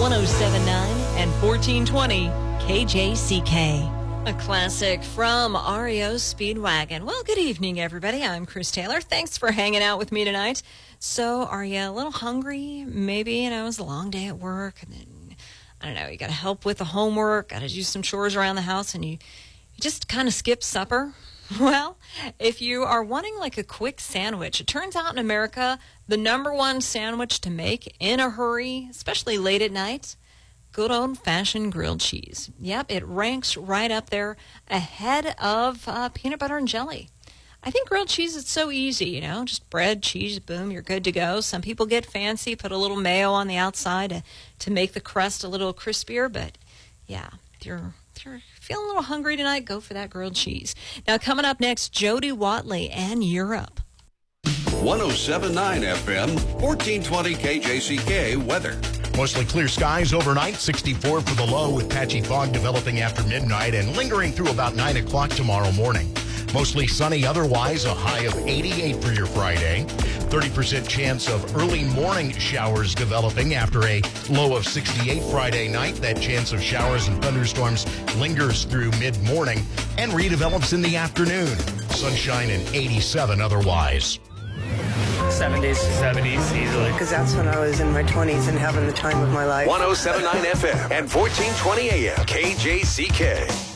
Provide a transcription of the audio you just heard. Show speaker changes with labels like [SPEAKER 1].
[SPEAKER 1] 1079 and 1420 KJCK. A classic from REO Speedwagon. Well, good evening, everybody. I'm Chris Taylor. Thanks for hanging out with me tonight. So, are you a little hungry? Maybe, it was a long day at work, and then, I don't know, you got to help with the homework, got to do some chores around the house, and you just kind of skip supper. Well, if you are wanting like a quick sandwich, it turns out in America, the number one sandwich to make in a hurry, especially late at night, good old-fashioned grilled cheese. Yep, it ranks right up there ahead of peanut butter and jelly. I think grilled cheese is so easy, just bread, cheese, boom, you're good to go. Some people get fancy, put a little mayo on the outside to make the crust a little crispier, but yeah, if you're feeling a little hungry tonight, go for that grilled cheese. Now, coming up next, Jody Watley and Europe.
[SPEAKER 2] 1079 FM, 1420 KJCK weather.
[SPEAKER 3] Mostly clear skies overnight, 64 for the low with patchy fog developing after midnight and lingering through about 9 o'clock tomorrow morning. Mostly sunny otherwise, a high of 88 for your Friday. 30% chance of early morning showers developing after a low of 68 Friday night. That chance of showers and thunderstorms lingers through mid-morning and redevelops in the afternoon. Sunshine and 87 otherwise.
[SPEAKER 4] 70s easily.
[SPEAKER 5] Because that's when I was in my 20s and having the time of my life.
[SPEAKER 2] 1079 FM and 1420 AM KJCK.